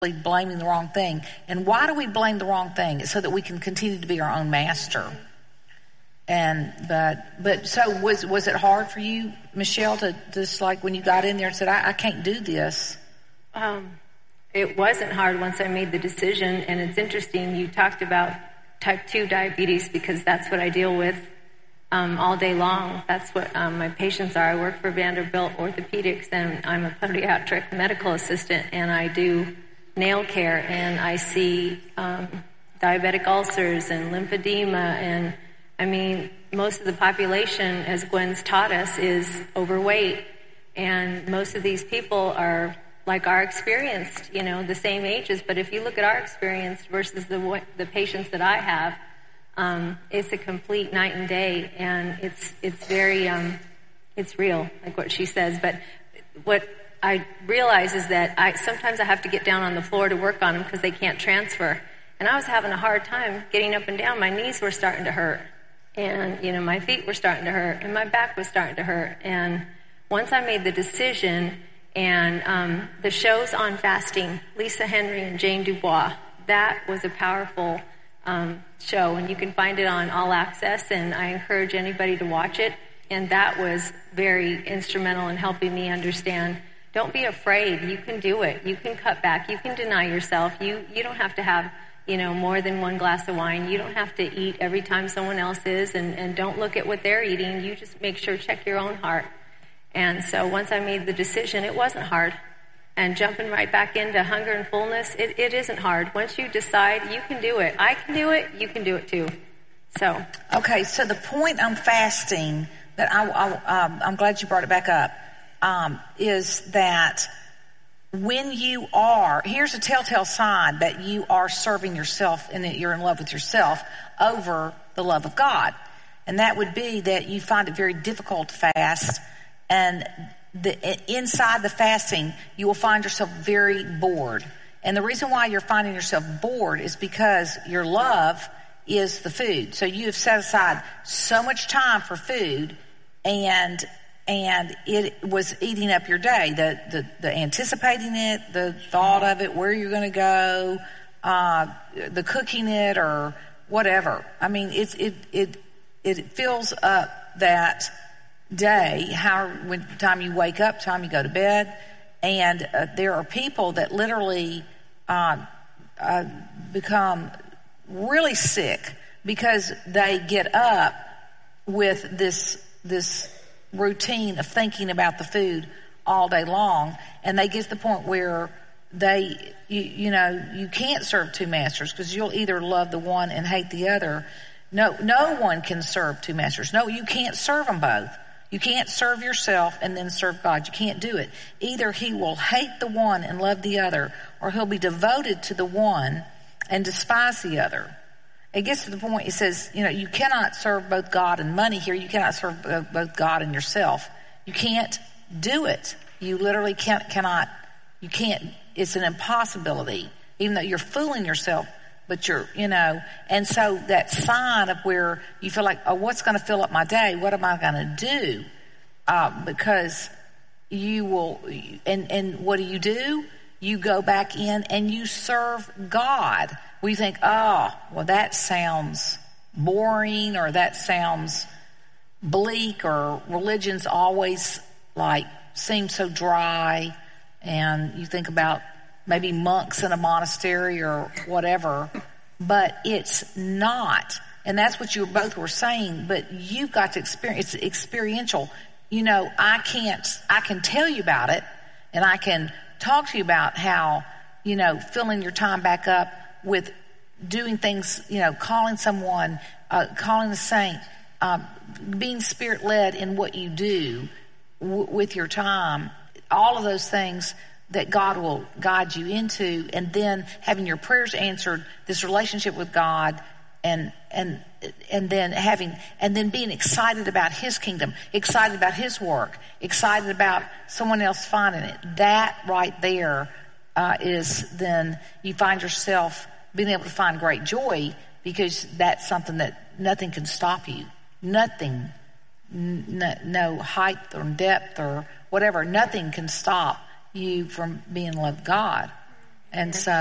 blaming the wrong thing. And why do we blame the wrong thing? It's so that we can continue to be our own master. And but so was it hard for you, Michelle, to just like when you got in there and said, I can't do this? It wasn't hard once I made the decision. And it's interesting, you talked about type 2 diabetes, because that's what I deal with all day long. That's what my patients are. I work for Vanderbilt Orthopedics, and I'm a podiatric medical assistant, and I do nail care, and I see diabetic ulcers and lymphedema, and I mean, most of the population, as Gwen's taught us, is overweight, and most of these people are like our experienced, the same ages. But if you look at our experience versus the patients that I have, it's a complete night and day, and it's very it's real, like what she says. But what I realize is that sometimes I have to get down on the floor to work on them because they can't transfer. And I was having a hard time getting up and down. My knees were starting to hurt, and my feet were starting to hurt, and my back was starting to hurt. And once I made the decision, and the shows on fasting, Lisa Henry and Jane Dubois, that was a powerful show, and you can find it on All Access, and I encourage anybody to watch it. And that was very instrumental in helping me understand, don't be afraid. You can do it. You can cut back. You can deny yourself. You don't have to have, more than one glass of wine. You don't have to eat every time someone else is, and don't look at what they're eating. You just make sure, check your own heart. And so once I made the decision, it wasn't hard. And jumping right back into hunger and fullness, it isn't hard. Once you decide you can do it, I can do it, you can do it too. So. Okay, so the point on fasting that I'm glad you brought it back up, is that when you are, here's a telltale sign that you are serving yourself and that you're in love with yourself over the love of God. And that would be that you find it very difficult to fast, and inside the fasting, you will find yourself very bored. And the reason why you're finding yourself bored is because your love is the food. So you have set aside so much time for food, and it was eating up your day. The anticipating it, the thought of it, where you're going to go, the cooking it or whatever. I mean, it fills up that day, when time you wake up, time you go to bed. And there are people that literally become really sick because they get up with this routine of thinking about the food all day long, and they get to the point where you can't serve two masters, because you'll either love the one and hate the other. No one can serve two masters. No, you can't serve them both. You can't serve yourself and then serve God. You can't do it. Either he will hate the one and love the other, or he'll be devoted to the one and despise the other. It gets to the point, it says, you cannot serve both God and money here. You cannot serve both God and yourself. You can't do it. You literally cannot, you can't, it's an impossibility, even though you're fooling yourself. But and so that sign of where you feel like, oh, what's going to fill up my day? What am I going to do? Because you will, and what do? You go back in and you serve God. We think, oh, well, that sounds boring, or that sounds bleak, or religion's always seems so dry. And you think about maybe monks in a monastery or whatever, but it's not. And that's what you both were saying, but you've got to experience, it's experiential. I can tell you about it, and I can talk to you about how, filling your time back up with doing things, calling someone, calling a saint, being spirit-led in what you do with your time, all of those things that God will guide you into, and then having your prayers answered, this relationship with God, and then being excited about his kingdom, excited about his work, excited about someone else finding it. That right there is then you find yourself being able to find great joy, because that's something that nothing can stop you. Nothing, no height or depth or whatever, nothing can stop you from being in love with God. And so